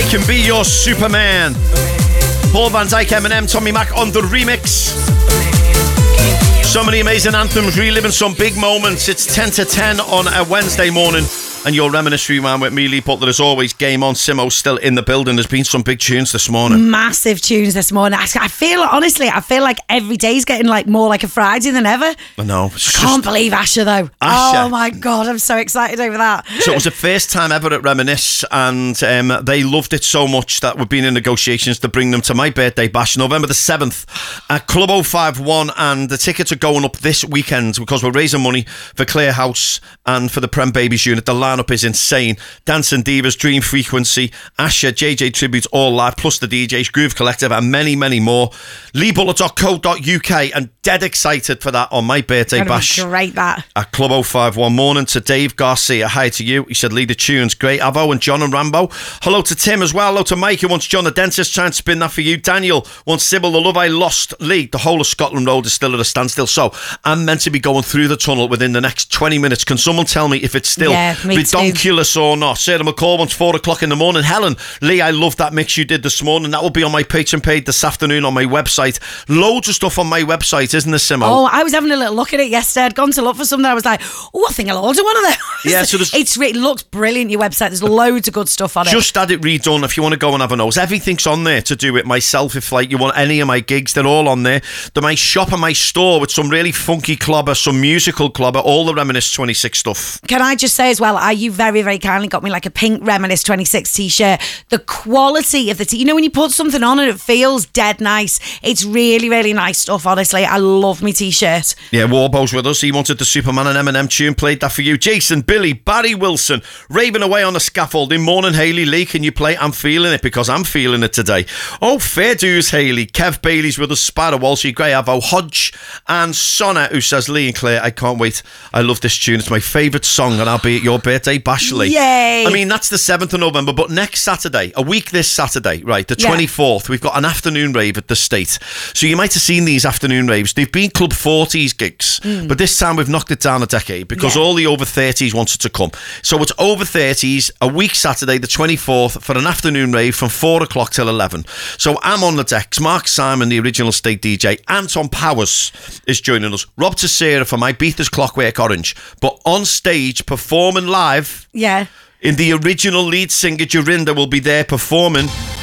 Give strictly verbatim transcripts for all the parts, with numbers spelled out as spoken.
Can Be Your Superman. Paul Van Dyke, Eminem, Tommy Mac on the remix. So many amazing anthems, reliving some big moments. It's ten to ten on a Wednesday morning. And your Reminisce Rewind with me, Lee Butler. As always, Game On. Simo's still in the building. There's been some big tunes this morning. Massive tunes this morning. I, I feel, honestly, I feel like every day's getting like more like a Friday than ever. I know. I can't believe Asher, though. Asher. Oh, my God. I'm so excited over that. So it was the first time ever at Reminisce, and um, they loved it so much that we've been in negotiations to bring them to my birthday bash, November the seventh, at Club oh five one, and the tickets are going up this weekend because we're raising money for Clare House and for the Prem Babies unit. The lineup is insane. Dancing Divas, Dream Frequency, Asher, J J Tributes, all live, plus the D Js, Groove Collective, and many, many more. lee butler dot co dot uk, and dead excited for that on my birthday bash. Great, that. At Club oh five one. Morning to Dave Garcia. Hi to you. He said, Lee, the tunes. Great. Avo and John and Rambo. Hello to Tim as well. Hello to Mike, who wants John the Dentist. Trying to spin that for you. Daniel wants Sybil, the love I lost. Lee, the whole of Scotland Road is still at a standstill. So I'm meant to be going through the tunnel within the next twenty minutes. Can someone tell me if it's still yeah, redonkulous or not? Sarah McCall wants four o'clock in the morning. Helen, Lee, I love that mix you did this morning. That will be on my Patreon page this afternoon on my website. Loads of stuff on my website, isn't there, Simo? Oh, I was having a little look at it yesterday. I'd gone to look for something. I was like, oh, I think I'll order one of those. Yeah, so there's, it's, it looks brilliant, your website. There's loads of good stuff on it. Just had it redone if you want to go and have a nose. Everything's on there to do with myself. If like you want any of my gigs, they're all on there. They're my shop and my store with some really funky clobber, some musical clobber, all the Reminisce twenty-six stuff. Can I just say as well, are you very, very kindly got me like a pink Reminisce twenty-six t-shirt. The quality of the t- you know when you put something on and it feels dead nice. It's really, really nice stuff, honestly. I love my t-shirt. Yeah, Warbo's with us. He wanted the Superman and Eminem tune. Played that for you. Jason, Billy, Barry Wilson, raving away on the scaffolding. Morning, Hayley Lee. Can you play I'm Feeling It? Because I'm feeling it today. Oh, fair dues, Hayley. Kev Bailey's with us. Spider Walshy, Grey Avo, Hodge, and Sonna, who says, Lee and Claire, I can't wait. I love this tune. It's my favourite song, and I'll be at your birthday, Bashley. Yay! I mean, that's the seventh of November, but next Saturday, a week this Saturday, right, the Yeah. twenty-fourth, we've got an afternoon rave at the State. So you might have seen these afternoon raves. They've been Club forties gigs, mm. but this time we've knocked it down a decade because yeah. all the over thirties wanted to come. So it's over thirties, a week Saturday, the twenty-fourth, for an afternoon rave from four o'clock till eleven. So I'm on the decks. Mark Simon, the original State D J. Anton Powers is joining us. Rob Tessera from Ibiza's Clockwork Orange. But on stage, performing live... Yeah. In the original lead singer, Jorinda will be there performing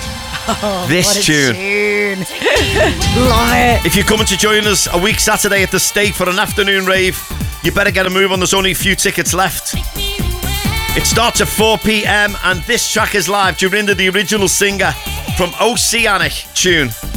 oh, this what a tune. tune. Love it. If you're coming to join us a week Saturday at the State for an afternoon rave, you better get a move on. There's only a few tickets left. It starts at four p.m. and this track is live. Jorinda, the original singer from Oceanic tune.